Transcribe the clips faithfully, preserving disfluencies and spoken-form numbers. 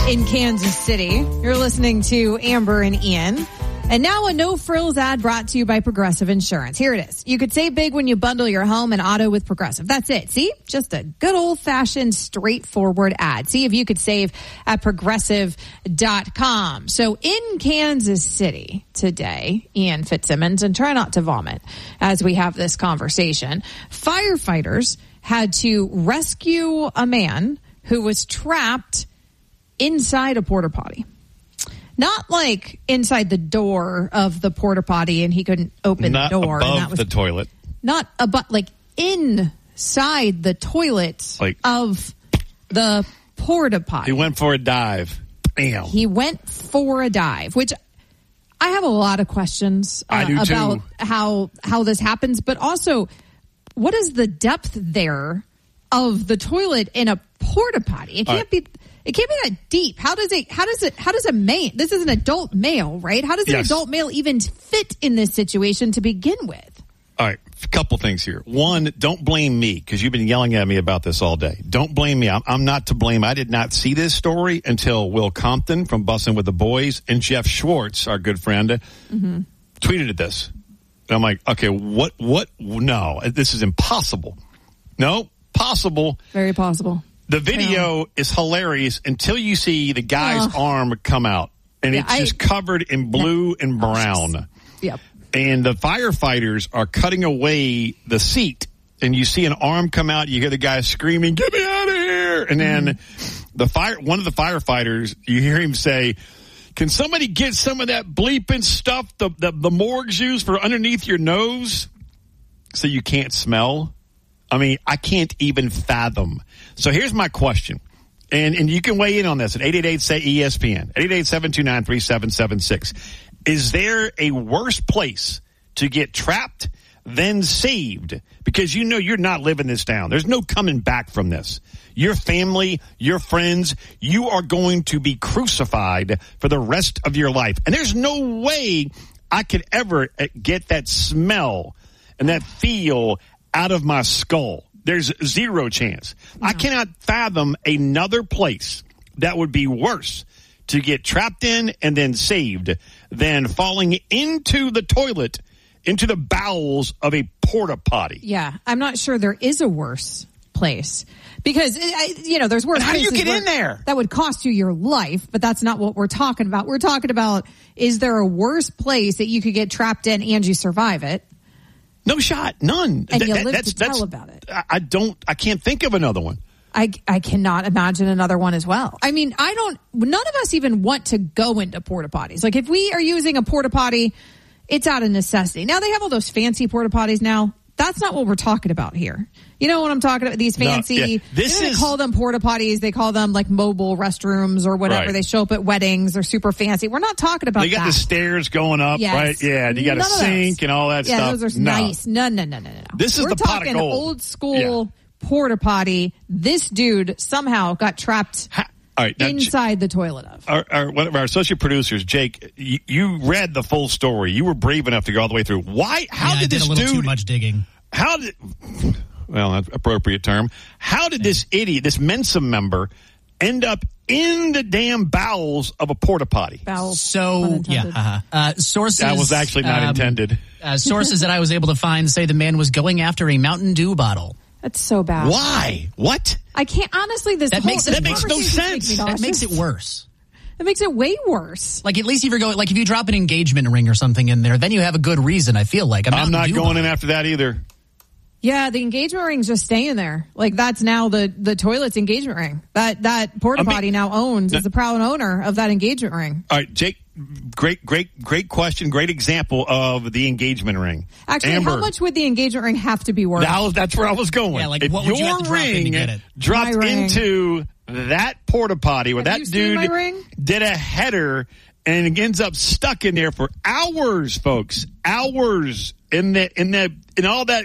in Kansas City. You're listening to Amber and Ian. And now a no-frills ad brought to you by Progressive Insurance. Here it is. You could save big when you bundle your home and auto with Progressive. That's it. See? Just a good old-fashioned, straightforward ad. See if you could save at progressive dot com. So in Kansas City today, Ian Fitzsimmons, and try not to vomit as we have this conversation, firefighters had to rescue a man who was trapped inside a porta potty. Not like inside the door of the porta potty and he couldn't open not the door. Above and that was, the toilet. Not above, like inside the toilet like, of the porta potty. He went for a dive. Bam. He went for a dive, which I have a lot of questions uh, I do about too. how how this happens, but also what is the depth there of the toilet in a porta potty? It can't right. be. It can't be that deep. How does it, how does it, how does a male, this is an adult male, right? How does an yes. adult male even fit in this situation to begin with? All right. A couple things here. One, don't blame me because you've been yelling at me about this all day. Don't blame me. I'm, I'm not to blame. I did not see this story until Will Compton from Bussin' with the Boys and Jeff Schwartz, our good friend, mm-hmm. tweeted at this. And I'm like, okay, what, what? No, this is impossible. No, possible. Very possible. The video is hilarious until you see the guy's uh, arm come out, and yeah, it's just I, covered in blue and brown. Yep. And the firefighters are cutting away the seat, and you see an arm come out. You hear the guy screaming, "Get me out of here!" And then mm. the fire, one of the firefighters, you hear him say, "Can somebody get some of that bleeping stuff the the, the morgues use for underneath your nose so you can't smell?" I mean, I can't even fathom. So here's my question, and and you can weigh in on this at eight eight eight, say E S P N, eight eight eight, seven two nine, three seven seven six. Is there a worse place to get trapped than saved? Because you know you're not living this down. There's no coming back from this. Your family, your friends, you are going to be crucified for the rest of your life. And there's no way I could ever get that smell and that feel out of my skull. There's zero chance. No. I cannot fathom another place that would be worse to get trapped in and then saved than falling into the toilet, into the bowels of a porta potty. Yeah, I'm not sure there is a worse place because, you know, there's worse How do you get in there? That would cost you your life, but that's not what we're talking about. We're talking about, is there a worse place that you could get trapped in and you survive it? No shot. None. And you that, live that's, to tell that's, about it. I don't, I can't think of another one. I, I cannot imagine another one as well. I mean, I don't, none of us even want to go into porta potties. Like if we are using a porta potty, it's out of necessity. Now they have all those fancy porta potties now. That's not what we're talking about here. You know what I'm talking about? These fancy, no, yeah. this they is, call them porta potties. They call them like mobile restrooms or whatever. Right. They show up at weddings. They're super fancy. We're not talking about that. They got that. the stairs going up, yes. right? Yeah, and you got a sink and all that yeah, stuff. Yeah, those are no. nice. No, no, no, no, no. This is we're the pot talking of gold. Old school yeah. porta potty. This dude somehow got trapped ha- all right, now, inside J- the toilet of. Our, our, one of our associate producers, Jake, you, you read the full story. You were brave enough to go all the way through. Why? How yeah, did I did this a little dude? Too much digging. How did? Well, that's appropriate term. How did this idiot, this Mensa member, end up in the damn bowels of a porta potty? Bowels. So unintended. yeah, uh-huh. uh, sources that was actually not um, intended. Uh, sources that I was able to find say the man was going after a Mountain Dew bottle. That's so bad. Why? What? I can't honestly. This that whole, makes this that makes no sense. Makes that makes it worse. It makes it way worse. Like at least if you're going, like if you drop an engagement ring or something in there, then you have a good reason. I feel like I'm not going in after that either. Yeah, the engagement ring's just staying there. Like that's now the the toilet's engagement ring. That that porta potty I mean, now owns is the proud owner of that engagement ring. All right, Jake. Great, great, great question. Great example of the engagement ring. Actually, Amber, how much would the engagement ring have to be worth? That was, that's where I was going. Yeah, like if what would your you have to drop ring in to get it? dropped My into ring. that porta potty where have that you seen my dude ring? did a header and it ends up stuck in there for hours, folks, hours in the in the in all that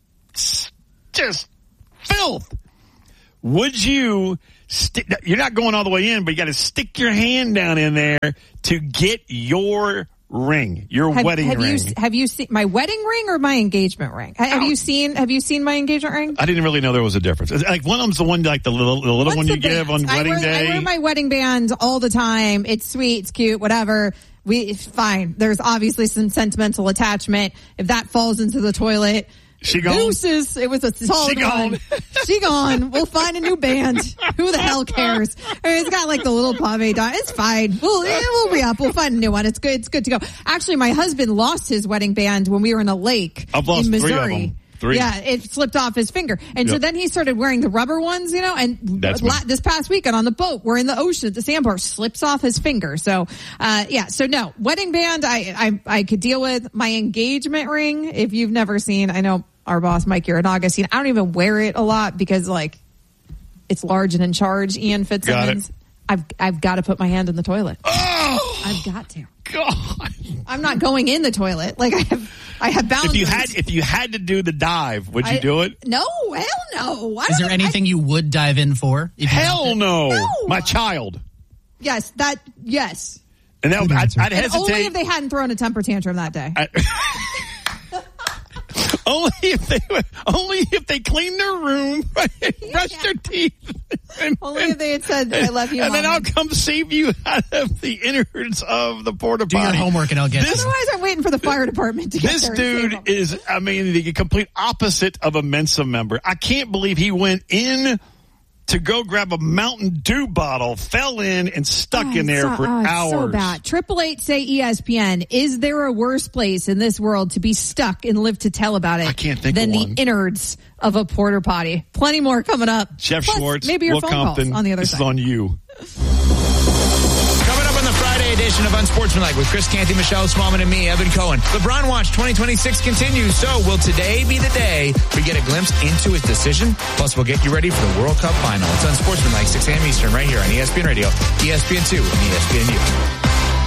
just filth. Would you? St- you're not going all the way in, but you got to stick your hand down in there to get your ring, your have, wedding have ring. You, have you seen my wedding ring or my engagement ring? Have you seen Have you seen my engagement ring? I didn't really know there was a difference. It's like one of them's the one, like the little, the little What's one you the give band? on wedding I wear, day. I wear my wedding band all the time. It's sweet, it's cute, whatever. We it's fine. There's obviously some sentimental attachment. If that falls into the toilet, She gone? Deuces. It was a solid She gone. one. She gone. We'll find a new band. Who the hell cares? I mean, it's got like the little pave dot. It's fine. We'll, eh, we'll re up. We'll find a new one. It's good. It's good to go. Actually, my husband lost his wedding band when we were in a lake I've lost in Missouri. three of them. Three. Yeah, it slipped off his finger. And so Yep. then he started wearing the rubber ones, you know, and That's la- me. this past weekend on the boat, we're in the ocean at the sandbar, slips off his finger. So, uh, yeah, so no, wedding band, I, I, I could deal with. My engagement ring, if you've never seen, I know our boss, Mike Uranaga, seen, I don't even wear it a lot because like it's large and in charge. Ian Fitzsimmons. I've, I've got to put my hand in the toilet. Oh, I've got to. God. I'm not going in the toilet. Like I have, I have boundaries. If you had, if you had to do the dive, would you I- do it? No, hell no. I Is don't there even- anything you would dive in for? If you Hell had to? no. No. My child. Yes, that, yes. And that, I'd, I'd And only hesitate. if they hadn't thrown a temper tantrum that day. I- only if they only if they clean their room, brush their teeth. And, Only if they had said, I love you, and then Mom. I'll come save you out of the innards of the porta Do your potty. homework and I'll get This- you. Otherwise, I'm waiting for the fire department to get This there. and save dude them. is, I mean, the complete opposite of a Mensa member. I can't believe he went in to go grab a Mountain Dew bottle, fell in, and stuck Oh, in there so, for oh, it's hours. So bad. Triple eight say E S P N. Is there a worse place in this world to be stuck and live to tell about it? I can't think than of the one. innards of a porta potty. Plenty more coming up. Jeff Plus, Schwartz, maybe your Will phone Compton, calls on the other this side. is on you. Coming up on the Friday edition of Unsportsmanlike with Chris Canty, Michelle Smallman, and me, Evan Cohen. LeBron Watch twenty twenty-six continues. So will today be the day we get a glimpse into his decision? Plus, we'll get you ready for the World Cup final. It's Unsportsmanlike, six a.m. Eastern, right here on E S P N Radio, E S P N two, and E S P N U.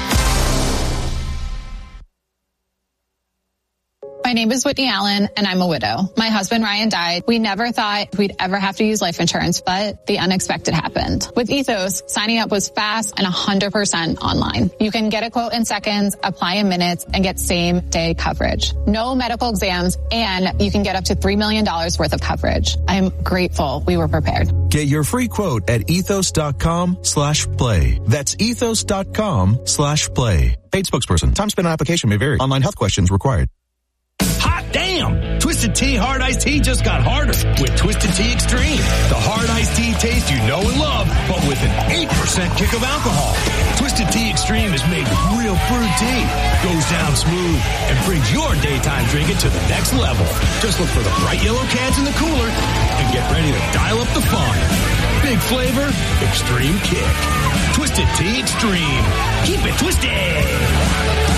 My name is Whitney Allen, and I'm a widow. My husband, Ryan, died. We never thought we'd ever have to use life insurance, but the unexpected happened. With Ethos, signing up was fast and one hundred percent online. You can get a quote in seconds, apply in minutes, and get same-day coverage. No medical exams, and you can get up to three million dollars worth of coverage. I'm grateful we were prepared. Get your free quote at ethos.com slash play. That's ethos.com slash play. Paid spokesperson. Time spent on application may vary. Online health questions required. Hot damn! Twisted Tea Hard Iced Tea just got harder with Twisted Tea Extreme. The hard iced tea taste you know and love, but with an eight percent kick of alcohol. Twisted Tea Extreme is made with real fruit tea, goes down smooth, and brings your daytime drinking to the next level. Just look for the bright yellow cans in the cooler and get ready to dial up the fun. Big flavor, extreme kick. Twisted Tea Extreme. Keep it twisted!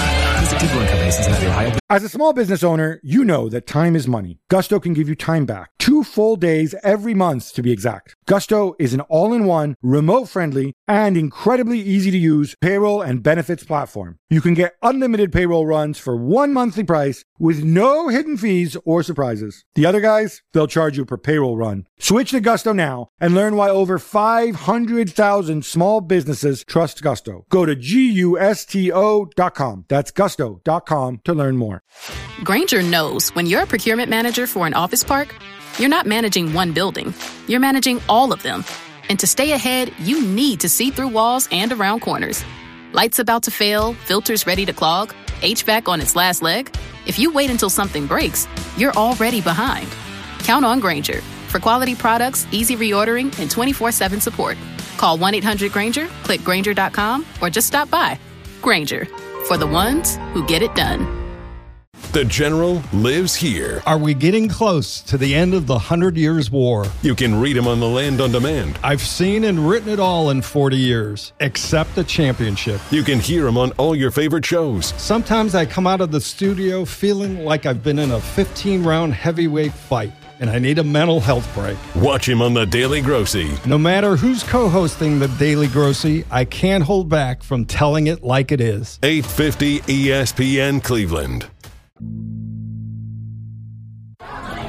As a small business owner, you know that time is money. Gusto can give you time back. Two full days every month, to be exact. Gusto is an all-in-one, remote-friendly, and incredibly easy-to-use payroll and benefits platform. You can get unlimited payroll runs for one monthly price with no hidden fees or surprises. The other guys, they'll charge you per payroll run. Switch to Gusto now and learn why over five hundred thousand small businesses trust Gusto. Go to gusto dot com. That's gusto dot com to learn more. Grainger knows when you're a procurement manager for an office park, you're not managing one building. You're managing all of them. And to stay ahead, you need to see through walls and around corners. Lights about to fail, filters ready to clog, H V A C on its last leg. If you wait until something breaks, you're already behind. Count on Grainger for quality products, easy reordering, and twenty-four seven support. Call one eight hundred Grainger, click Grainger dot com, or just stop by. Grainger, for the ones who get it done. The General lives here. Are we getting close to the end of the Hundred Years' War? You can read him on the Land on Demand. I've seen and written it all in forty years, except the championship. You can hear him on all your favorite shows. Sometimes I come out of the studio feeling like I've been in a fifteen-round heavyweight fight, and I need a mental health break. Watch him on The Daily Grossy. No matter who's co-hosting The Daily Grossy, I can't hold back from telling it like it is. eight fifty E S P N Cleveland.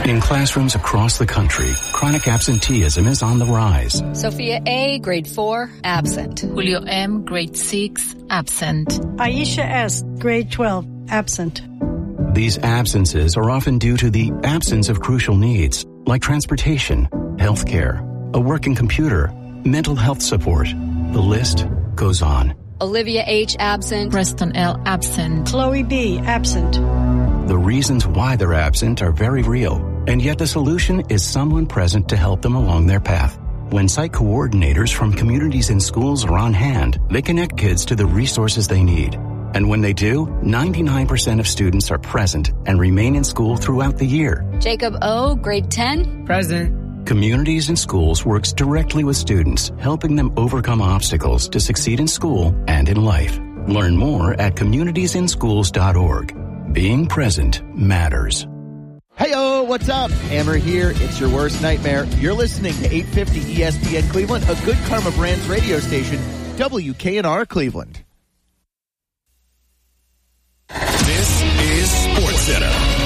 In classrooms across the country, chronic absenteeism is on the rise. Sophia A., grade four, absent. Julio M., grade six, absent. Aisha S., grade twelve, absent. These absences are often due to the absence of crucial needs, like transportation, healthcare, a working computer, mental health support. The list goes on. Olivia H., absent. Preston L., absent. Chloe B., absent. The reasons why they're absent are very real, and yet the solution is someone present to help them along their path. When site coordinators from communities and schools are on hand, they connect kids to the resources they need. And when they do, ninety-nine percent of students are present and remain in school throughout the year. Jacob O., grade ten, present. Communities and Schools works directly with students, helping them overcome obstacles to succeed in school and in life. Learn more at communities in schools dot org. Being present matters. Hey-oh, what's up? Hammer here. It's your worst nightmare. You're listening to eight fifty E S P N Cleveland, a Good Karma Brands radio station, W K N R Cleveland. This is SportsCenter.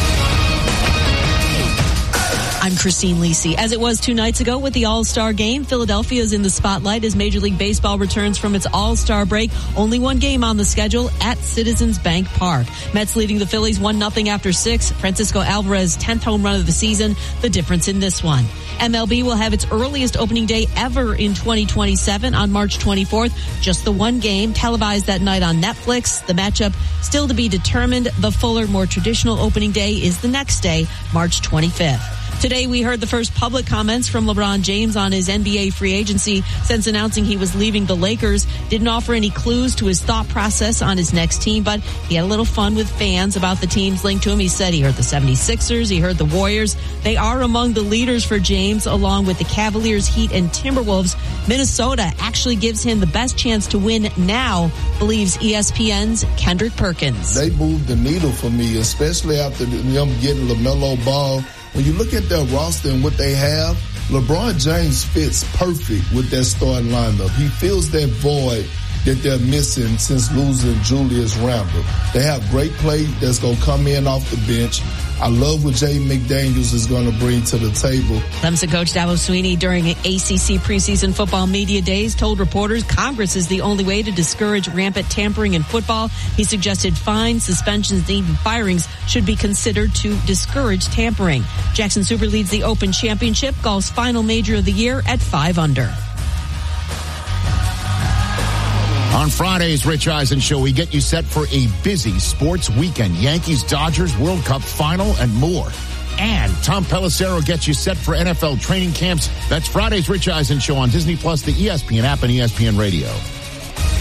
I'm Christine Lisi. As it was two nights ago with the All-Star Game, Philadelphia is in the spotlight as Major League Baseball returns from its All-Star break. Only one game on the schedule at Citizens Bank Park. Mets leading the Phillies one nothing after six. Francisco Alvarez, tenth home run of the season. The difference in this one. M L B will have its earliest opening day ever in twenty twenty-seven on March twenty-fourth. Just the one game televised that night on Netflix. The matchup still to be determined. The fuller, more traditional opening day is the next day, March twenty-fifth. Today, we heard the first public comments from LeBron James on his N B A free agency since announcing he was leaving the Lakers. Didn't offer any clues to his thought process on his next team, but he had a little fun with fans about the teams linked to him. He said he heard the seventy-sixers, he heard the Warriors. They are among the leaders for James, along with the Cavaliers, Heat, and Timberwolves. Minnesota actually gives him the best chance to win now, believes E S P N's Kendrick Perkins. They moved the needle for me, especially after them getting LaMelo Ball. When you look at their roster and what they have, LeBron James fits perfect with that starting lineup. He fills that void that they're missing since losing Julius Randle. They have great play that's going to come in off the bench. I love what Jay McDaniels is going to bring to the table. Clemson coach Dabo Swinney during A C C preseason football media days told reporters Congress is the only way to discourage rampant tampering in football. He suggested fines, suspensions, and even firings should be considered to discourage tampering. Jackson Super leads the Open Championship, golf's final major of the year, at five under. On Friday's Rich Eisen Show, we get you set for a busy sports weekend. Yankees, Dodgers, World Cup final, and more. And Tom Pelissero gets you set for N F L training camps. That's Friday's Rich Eisen Show on Disney Plus, the E S P N app, and E S P N Radio.